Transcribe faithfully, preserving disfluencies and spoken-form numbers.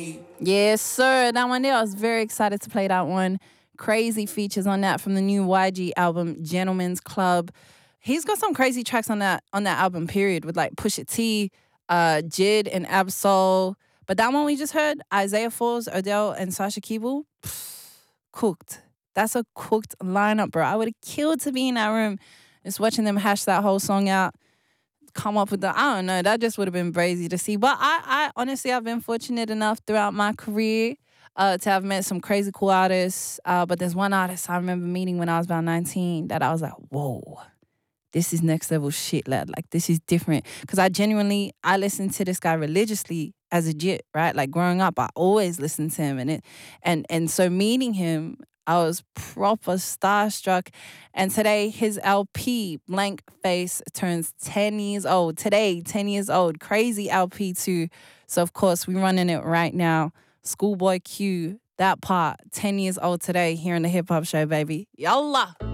Yes, sir. That one there, I was very excited to play that one. Crazy features on that from the new Y G album, Gentleman's Club. He's got some crazy tracks on that on that album, period, with like Pusha T, uh, Jid, and Absol. But that one we just heard, Isaiah Falls, Odell, and Sasha Keeble, pff, cooked. That's a cooked lineup, bro. I would have killed to be in that room just watching them hash that whole song out, come up with the, I don't know, that just would have been crazy to see. But I, I honestly, I've been fortunate enough throughout my career uh, to have met some crazy cool artists. Uh, but there's one artist I remember meeting when I was about nineteen that I was like, whoa, this is next level shit, lad. Like, this is different. Because I genuinely, I listened to this guy religiously as a jit, right? Like, growing up, I always listened to him. And it, and and so meeting him, I was proper starstruck. And today, his L P, Blank Face, turns ten years old. Today, ten years old. Crazy L P too. So, of course, we're running it right now. Schoolboy Q, that part, ten years old today here in the Hip Hop Show, baby. Yallah.